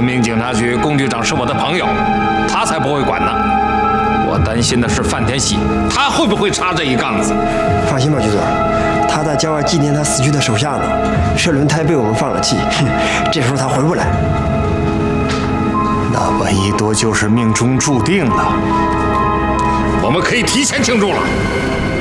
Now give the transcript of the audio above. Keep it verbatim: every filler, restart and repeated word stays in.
明警察局龚局长是我的朋友，他才不会管呢。我担心的是范天喜，他会不会插这一杠子？ 放心吧，局座，他在郊外纪念他死去的手下呢。这轮胎被我们放了气，这时候他回不来。 那闻一多就是命中注定了。我们可以提前庆祝了。